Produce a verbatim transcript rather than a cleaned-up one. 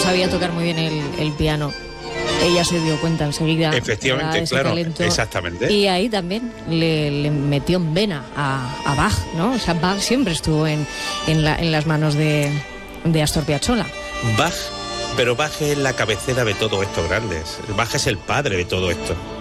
sabía tocar muy bien el, el piano. Ella se dio cuenta enseguida. Efectivamente, claro, talento, exactamente. Y ahí también le, le metió en vena a, a Bach, ¿no? O sea, Bach siempre estuvo en, en, la, en las manos de, de Astor Piazzolla. Bach, pero Bach es la cabecera de todos estos grandes. Bach es el padre de todo esto.